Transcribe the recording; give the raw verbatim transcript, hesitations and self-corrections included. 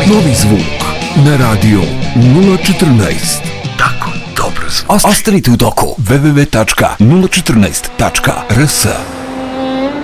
Novi zvuk na radio nula četrnaest. Tako, dobro zvuk. Ostanite u doku. w w w tačka nula četrnaest tačka r s